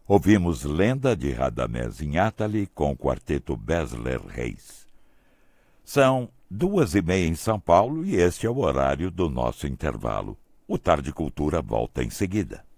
Ouvimos Lenda de Radamés Inátali com o quarteto Besler Reis. São 2h30 em São Paulo e este é o horário do nosso intervalo. O Tarde Cultura volta em seguida.